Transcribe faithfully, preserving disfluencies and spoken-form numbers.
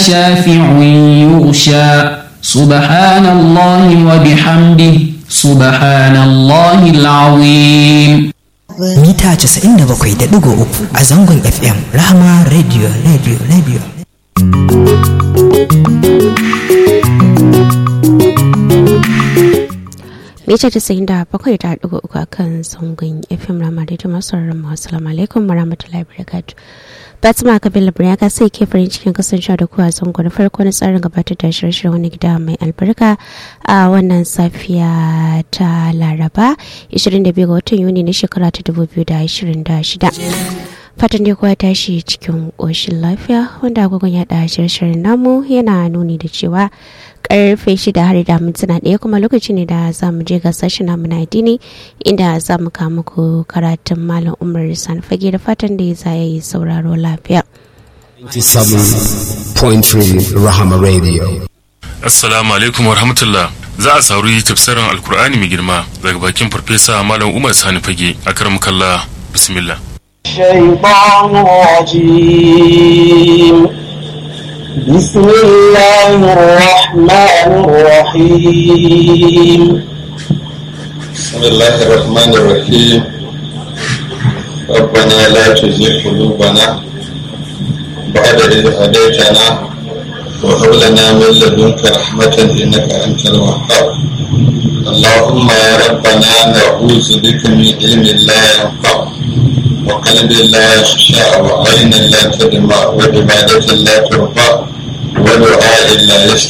شافع يغشى سبحان الله وبحمده سبحان الله العظيم. mita casa'in da bakwai da ɗigo uku a zangon F M Rahama Radio Radio Radio. mita casa'in da bakwai da ɗigo uku a kan zangon F M Rahama Radio. Masu rarrama assalamu alaikum warahmatullahi wabarakatuh. Fatima Kabila Buraka sai ke farin cikin kasancewa da kuwa zango na farko na tsarin gabatar da shirye-shiryen wani gida mai albarka a wannan safiya ta Laraba ishirin da biyu ga watan Yuni na shekara ta dubu biyu da ashirin da shida. Fatan dai kowa tashi cikin ƙoshin lafiya, wanda agogon yaɗa shirye-shiryen namu yana nuni da cewa karfe shida har da mintuna ɗaya, kuma lokaci ne da za mu je ga sashen namu na addini inda za mu kawo muku karatun Malam Umar Sani Fage, da fatan da za yi sauraro lafiya. ninety-seven point three Rahama Radio. Assalamu alaikum wa rahmatullah. Za a saurari tafsirin Alkur'ani mai girma daga bakin Farfesa Malam Umar Sani Fage. Akramkallah, bismillah. الشيطان الرجيم بسم الله الرحمن الرحيم بسم الله الرحمن الرحيم ربنا لا تزغ قلوبنا بعد إذ هديتنا وهب لنا من لدنك رحمة إنك أنت الوهاب اللهم يا ربنا نعوذ بك من علم لا ينفع وقلب لا يخشع وعين لا تدمع وعبادة لا ترفع ودعاء لا يستجاب